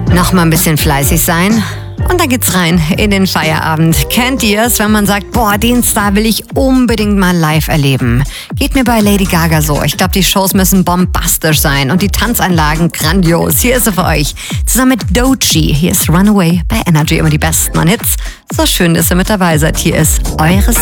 Noch mal ein bisschen fleißig sein. Und dann geht's rein in den Feierabend. Kennt ihr es, wenn man sagt, boah, den Star will ich unbedingt mal live erleben? Geht mir bei Lady Gaga so. Ich glaube, die Shows müssen bombastisch sein und die Tanzeinlagen grandios. Hier ist sie für euch. Zusammen mit Doechii. Hier ist Runaway bei Energy. Immer die besten Hits. So schön, dass ihr mit dabei seid. Hier ist eure